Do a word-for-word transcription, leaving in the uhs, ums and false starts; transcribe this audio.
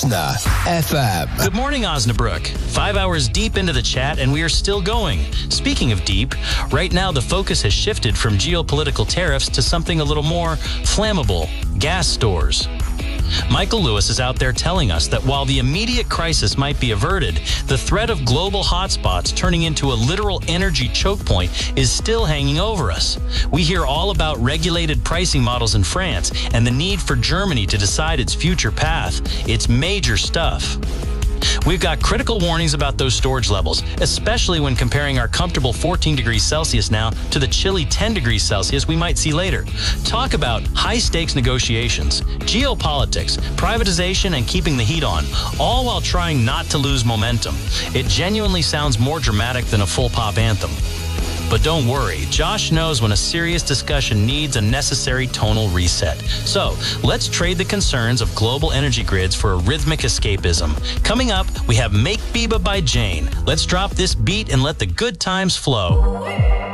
F M. Good morning, Osnabrück. Five hours deep into the chat, and we are still going. Speaking of deep, right now the focus has shifted from geopolitical tariffs to something a little more flammable: gas stores. Michael Lewis is out there telling us that while the immediate crisis might be averted, the threat of global hotspots turning into a literal energy choke point is still hanging over us. We hear all about regulated pricing models in France and the need for Germany to decide its future path. It's major stuff. We've got critical warnings about those storage levels, especially when comparing our comfortable fourteen degrees Celsius now to the chilly ten degrees Celsius we might see later. Talk about high-stakes negotiations, geopolitics, privatization, and keeping the heat on, all while trying not to lose momentum. It genuinely sounds more dramatic than a full pop anthem. But don't worry, Josh knows when a serious discussion needs a necessary tonal reset. So, let's trade the concerns of global energy grids for a rhythmic escapism. Coming up, we have Make Biba by Jane. Let's drop this beat and let the good times flow.